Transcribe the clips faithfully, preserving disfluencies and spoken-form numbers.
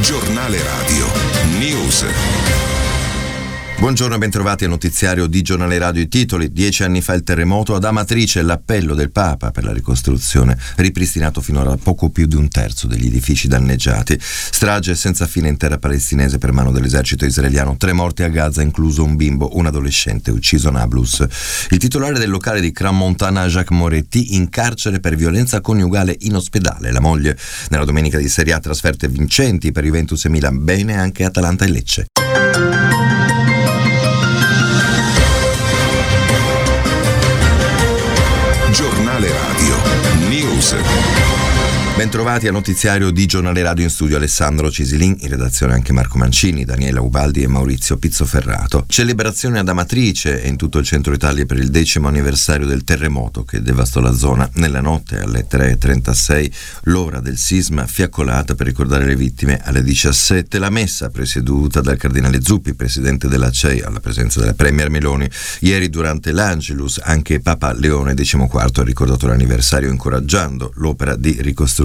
Giornale Radio News. Buongiorno e bentrovati al notiziario di Giornale Radio. I titoli: dieci anni fa il terremoto, ad Amatrice l'appello del Papa per la ricostruzione, ripristinato finora poco più di un terzo degli edifici danneggiati. Strage senza fine in terra palestinese per mano dell'esercito israeliano, tre morti a Gaza, incluso un bimbo, un adolescente ucciso a Nablus. Il titolare del locale di Crans-Montana, Jacques Moretti, in carcere per violenza coniugale in ospedale. La moglie nella domenica di Serie A, trasferte vincenti per Juventus e Milan, bene anche Atalanta e Lecce. Giornale Radio News. Bentrovati al notiziario di Giornale Radio, in studio Alessandro Cisilin, in redazione anche Marco Mancini, Daniela Ubaldi e Maurizio Pizzoferrato. Celebrazione ad Amatrice e in tutto il centro Italia per il decimo anniversario del terremoto che devastò la zona. Nella notte alle tre e trentasei, l'ora del sisma, fiaccolata per ricordare le vittime alle diciassette. La messa presieduta dal cardinale Zuppi, presidente della C E I, alla presenza della premier Meloni. Ieri durante l'Angelus anche Papa Leone diciquattro ha ricordato l'anniversario incoraggiando l'opera di ricostruzione.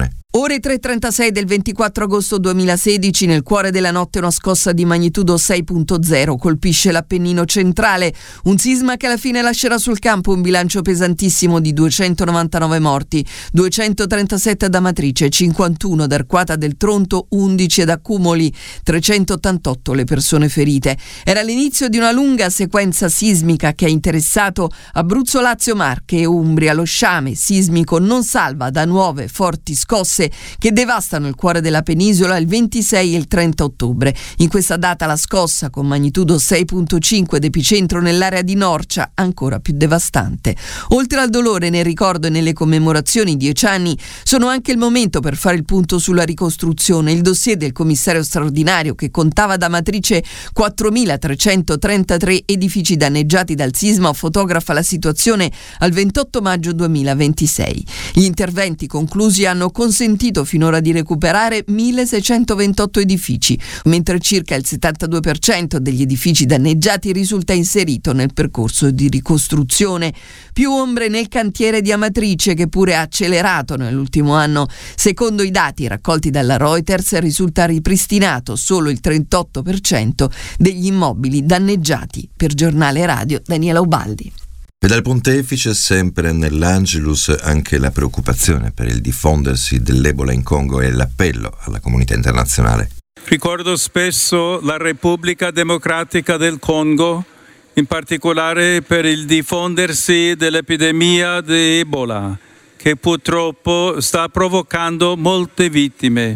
Ore tre e trentasei del ventiquattro agosto duemilasedici, nel cuore della notte una scossa di magnitudo sei virgola zero colpisce l'Appennino centrale, un sisma che alla fine lascerà sul campo un bilancio pesantissimo di duecentonovantanove morti, duecentotrentasette ad Amatrice, cinquantuno ad Arquata del Tronto, undici ad Accumoli, trecentottantotto le persone ferite. Era l'inizio di una lunga sequenza sismica che ha interessato Abruzzo, Lazio, Marche e Umbria. Lo sciame sismico non salva da nuove forti scosse che devastano il cuore della penisola il ventisei e il trenta ottobre. In questa data la scossa con magnitudo sei virgola cinque d'epicentro nell'area di Norcia, ancora più devastante. Oltre al dolore, nel ricordo e nelle commemorazioni, dieci anni sono anche il momento per fare il punto sulla ricostruzione. Il dossier del commissario straordinario, che contava ad Amatrice quattromilatrecentotrentatré edifici danneggiati dal sisma, fotografa la situazione al ventotto maggio duemilaventisei. Gli interventi conclusi hanno consentito finora di recuperare milleseicentoventotto edifici, mentre circa il settantadue per cento degli edifici danneggiati risulta inserito nel percorso di ricostruzione. Più ombre nel cantiere di Amatrice, che pure ha accelerato nell'ultimo anno. Secondo i dati raccolti dalla Reuters, risulta ripristinato solo il trentotto per cento degli immobili danneggiati. Per Giornale Radio, Daniela Ubaldi. E dal Pontefice, sempre nell'Angelus, anche la preoccupazione per il diffondersi dell'Ebola in Congo e l'appello alla comunità internazionale. Ricordo spesso la Repubblica Democratica del Congo, in particolare per il diffondersi dell'epidemia di Ebola, che purtroppo sta provocando molte vittime.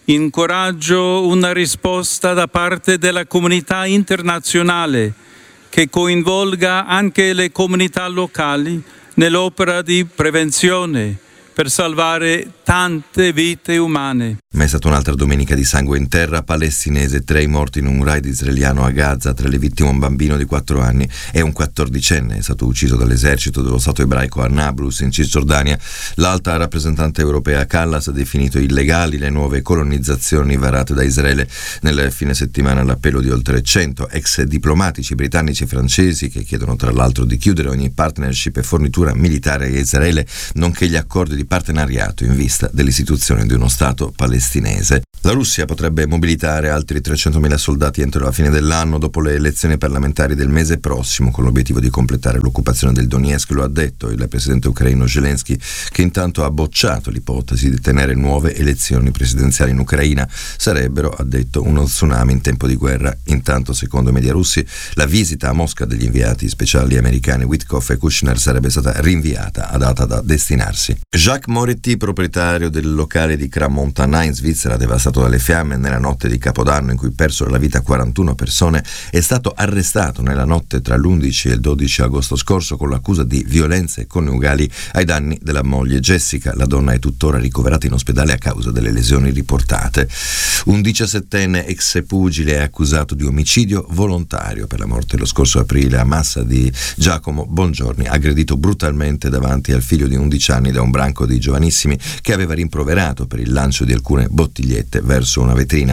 Incoraggio una risposta da parte della comunità internazionale che coinvolga anche le comunità locali nell'opera di prevenzione per salvare tante vite umane. Ma è stata un'altra domenica di sangue in terra palestinese, tre i morti in un raid israeliano a Gaza, tra le vittime un bambino di quattro anni e un quattordicenne è stato ucciso dall'esercito dello Stato ebraico a Nablus in Cisgiordania. L'alta rappresentante europea Kallas ha definito illegali le nuove colonizzazioni varate da Israele nel fine settimana, all'appello di oltre cento ex diplomatici britannici e francesi, che chiedono tra l'altro di chiudere ogni partnership e fornitura militare a Israele, nonché gli accordi di partenariato in vista dell'istituzione di uno Stato palestinese. La Russia potrebbe mobilitare altri trecentomila soldati entro la fine dell'anno, dopo le elezioni parlamentari del mese prossimo, con l'obiettivo di completare l'occupazione del Donetsk. Lo ha detto il presidente ucraino Zelensky, che intanto ha bocciato l'ipotesi di tenere nuove elezioni presidenziali in Ucraina. Sarebbero, ha detto, uno tsunami in tempo di guerra. Intanto, secondo i media russi, la visita a Mosca degli inviati speciali americani Witkoff e Kushner sarebbe stata rinviata a data da destinarsi. Jacques Moretti, proprietario del locale di Crans-Montana in Svizzera, devastato dalle fiamme nella notte di Capodanno, in cui persero la vita quarantuno persone, è stato arrestato nella notte tra l'undici e il dodici agosto scorso con l'accusa di violenze coniugali ai danni della moglie Jessica. La donna è tuttora ricoverata in ospedale a causa delle lesioni riportate. Un diciassettenne ex pugile è accusato di omicidio volontario per la morte lo scorso aprile a Massa di Giacomo Bongiorni, aggredito brutalmente davanti al figlio di undici anni da un branco di giovanissimi che aveva rimproverato per il lancio di alcune bottigliette verso una vetrina.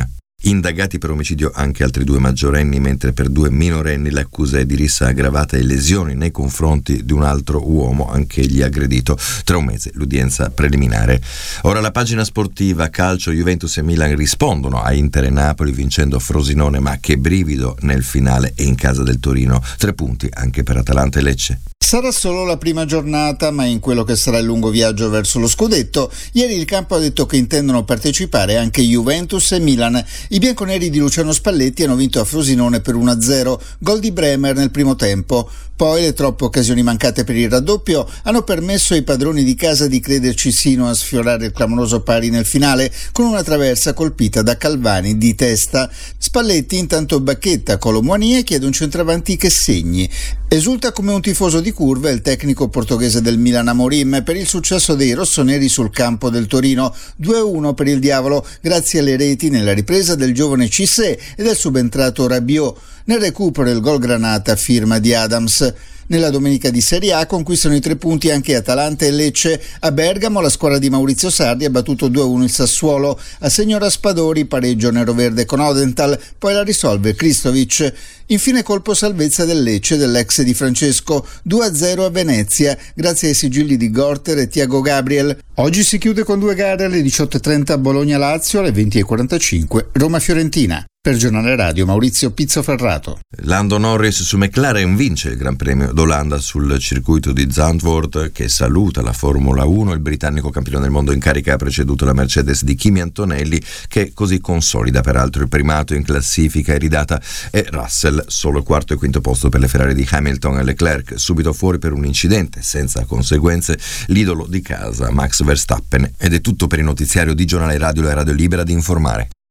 Indagati per omicidio anche altri due maggiorenni, mentre per due minorenni l'accusa è di rissa aggravata e lesioni nei confronti di un altro uomo, anch'egli aggredito. Tra un mese l'udienza preliminare. Ora la pagina sportiva: calcio, Juventus e Milan rispondono a Inter e Napoli vincendo a Frosinone, ma che brivido nel finale e in casa del Torino. Tre punti anche per Atalanta e Lecce. Sarà solo la prima giornata, ma in quello che sarà il lungo viaggio verso lo scudetto, ieri il campo ha detto che intendono partecipare anche Juventus e Milan. I bianconeri di Luciano Spalletti hanno vinto a Frosinone per uno a zero, gol di Bremer nel primo tempo. Poi le troppe occasioni mancate per il raddoppio hanno permesso ai padroni di casa di crederci sino a sfiorare il clamoroso pari nel finale, con una traversa colpita da Calvani di testa. Spalletti intanto bacchetta Colomboani e chiede un centravanti che segni. Esulta come un tifoso di curva il tecnico portoghese del Milan Amorim per il successo dei rossoneri sul campo del Torino. due a uno per il Diavolo grazie alle reti nella ripresa del giovane Cissé e del subentrato Rabiot. Nel recupero il gol granata firma di Adams. Nella domenica di Serie A conquistano i tre punti anche Atalanta e Lecce. A Bergamo la squadra di Maurizio Sarri ha battuto due a uno il Sassuolo. A segno Raspadori, pareggio neroverde con Odenthal, poi la risolve Kristovic. Infine colpo salvezza del Lecce dell'ex di Francesco, due a zero a Venezia, grazie ai sigilli di Gorter e Thiago Gabriel. Oggi si chiude con due gare alle diciotto e trenta Bologna-Lazio, alle venti e quarantacinque Roma-Fiorentina. Per Giornale Radio Maurizio Pizzoferrato. Lando Norris su McLaren vince il Gran Premio d'Olanda sul circuito di Zandvoort, che saluta la Formula uno. Il britannico campione del mondo in carica ha preceduto la Mercedes di Kimi Antonelli, che così consolida peraltro il primato in classifica iridata, e Russell solo quarto e quinto posto per le Ferrari di Hamilton e Leclerc, subito fuori per un incidente senza conseguenze l'idolo di casa Max Verstappen. Ed è tutto per il notiziario di Giornale Radio, la radio libera di informare.